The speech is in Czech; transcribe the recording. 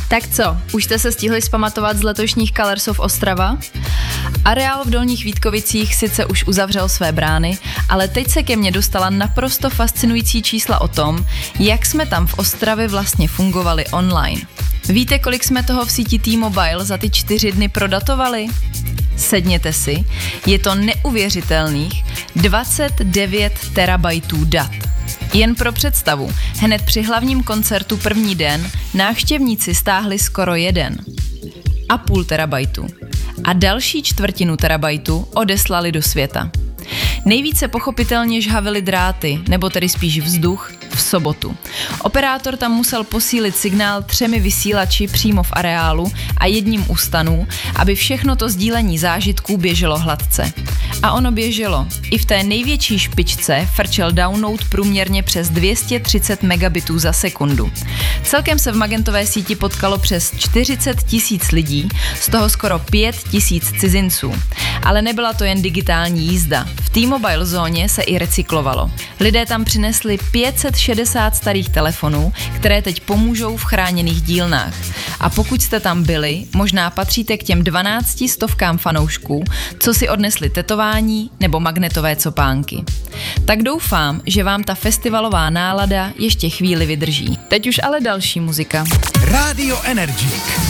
Tak co, už jste se stihli zpamatovat z letošních Colors of Ostrava? Areál v Dolních Vítkovicích sice už uzavřel své brány, ale teď se ke mně dostala naprosto fascinující čísla o tom, jak jsme tam v Ostravě vlastně fungovali online. Víte, kolik jsme toho v síti T-Mobile za ty 4 dny prodatovali? Sedněte si, je to neuvěřitelných 29 terabajtů dat. Jen pro představu, hned při hlavním koncertu první den návštěvníci stáhli skoro 1,5 terabajtu a další 1/4 terabajtu odeslali do světa. Nejvíce pochopitelně žhavily dráty, nebo tedy spíš vzduch, v sobotu. Operátor tam musel posílit signál 3 vysílači přímo v areálu a 1 u stanů, aby všechno to sdílení zážitků běželo hladce. A ono běželo. I v té největší špičce frčel download průměrně přes 230 megabitů za sekundu. Celkem se v magentové síti potkalo přes 40 000 lidí, z toho skoro 5 000 cizinců. Ale nebyla to jen digitální jízda. V T-Mobile zóně se i recyklovalo. Lidé tam přinesli 560 starých telefonů, které teď pomůžou v chráněných dílnách. A pokud jste tam byli, možná patříte k těm 12 stovkám fanoušků, co si odnesli tetování nebo magnetové copánky. Tak doufám, že vám ta festivalová nálada ještě chvíli vydrží. Teď už ale další muzika. Radio Energy.